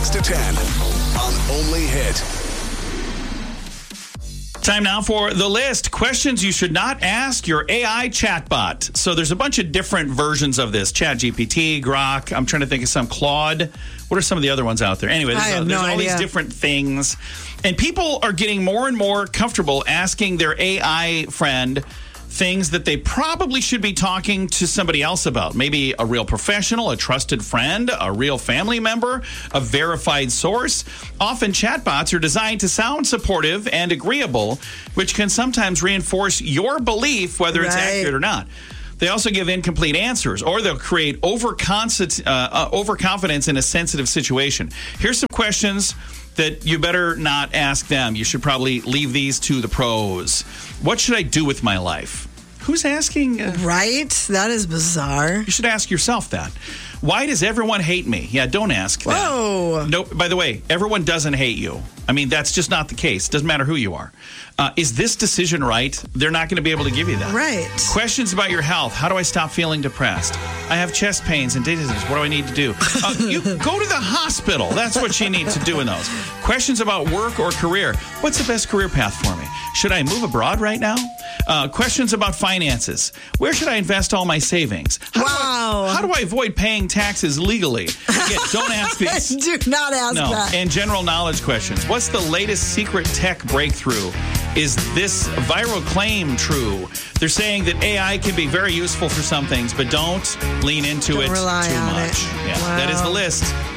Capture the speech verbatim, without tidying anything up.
six to ten on Only Hit. Time now for the list. Questions you should not ask your A I chatbot. So there's a bunch of different versions of this. ChatGPT, Grok. I'm trying to think of some. Claude. What are some of the other ones out there? Anyway, there's, I have there's no all idea. these different things. And people are getting more and more comfortable asking their A I friend things that they probably should be talking to somebody else about. Maybe a real professional, a trusted friend, a real family member, a verified source. Often chatbots are designed to sound supportive and agreeable, which can sometimes reinforce your belief whether it's Right. accurate or not. They also give incomplete answers, or they'll create overconfidence, uh, uh, overconfidence in a sensitive situation. Here's some questions that you better not ask them. You should probably leave these to the pros. What should I do with my life? Who's asking? Uh, Right? That is bizarre. you should ask yourself that. Why does everyone hate me? Yeah, don't ask that. Whoa. No, by the way, everyone doesn't hate you. I mean, that's just not the case. Doesn't matter who you are. Uh, is this decision right? They're not going to be able to give you that. Right. Questions about your health. How do I stop feeling depressed? I have chest pains and dizziness. What do I need to do? Uh, you go to the hospital. That's what you need to do in those. Questions about work or career. What's the best career path for me? Should I move abroad right now? Uh, questions about finances. Where should I invest all my savings? How do I- Wow. how do I avoid paying taxes legally? Again, don't ask these. Do not ask No, that. and general knowledge questions. What's the latest secret tech breakthrough? Is this viral claim true? They're saying that A I can be very useful for some things, but don't lean into Don't it rely too on much. it. Yeah, that is the Wow. list.